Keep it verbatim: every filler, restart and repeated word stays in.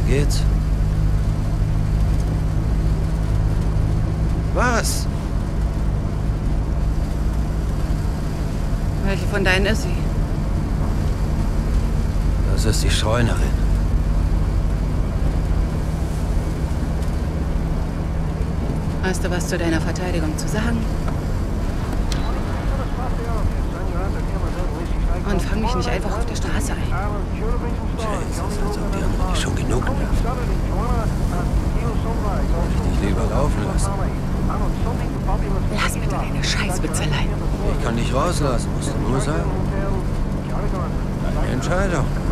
geht's? Was? Welche von deinen ist sie? Das ist die Schreunerin. Hast du was zu deiner Verteidigung zu sagen? Und fang mich nicht einfach auf der Straße ein. Chase, als ob die anderen nicht schon genug nerven. Soll ich dich lieber laufen lassen? Lass bitte deine Scheißwitzeleien. Ich kann dich rauslassen, musst du nur sagen. Deine Entscheidung.